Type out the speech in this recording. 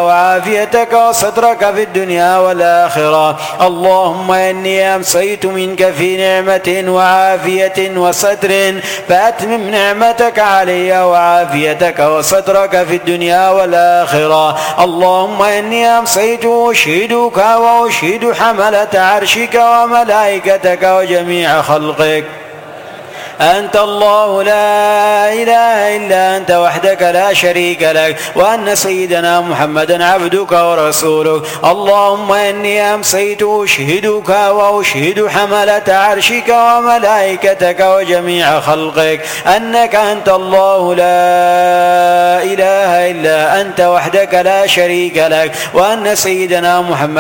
وعافيتك وسترك في الدنيا والآخرة. اللهم إني أمسيت منك في نعمة وعافية وستر فأتمم نعمتك علي وعافيتك وسترك في الدنيا والآخرة. اللهم إني أمسيت أشهدك وأشهد حملة عرشك وملائكتك وجميع خلقك أنت الله لا إله إلا أنت وحدك لا شريك لك، وأن سيدنا محمدا عبدك ورسولك. اللهم إني أمسيت أشهدك وأشهد حملة عرشك وملائكتك وجميع خلقك أنك أنت الله لا إله إلا أنت وحدك لا شريك لك، وأن سيدنا محمد